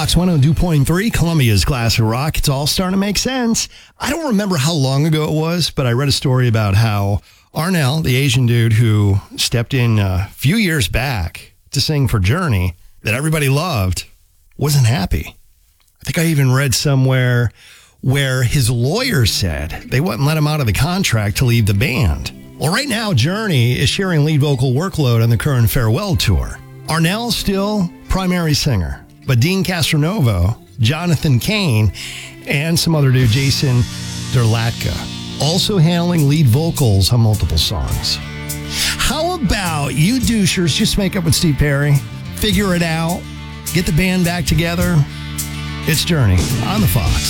Fox 102.3, Columbia's classic rock. It's all starting to make sense. I don't remember how long ago it was, but I read a story about how Arnell, the Asian dude who stepped in a few years back to sing for Journey that everybody loved, wasn't happy. I think I even read somewhere where his lawyer said they wouldn't let him out of the contract to leave the band. Well, right now, Journey is sharing lead vocal workload on the current farewell tour. Arnell still primary singer, but Dean Castronovo, Jonathan Cain, and some other dude, Jason Derlatka, also handling lead vocals on multiple songs. How about you douchers just make up with Steve Perry, figure it out, get the band back together? It's Journey on the Fox.